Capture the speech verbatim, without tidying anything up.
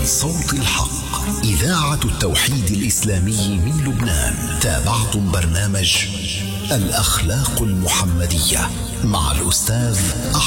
صوت الحق، إذاعة التوحيد الإسلامي من لبنان. تابعتم برنامج الأخلاق المحمدية مع الأستاذ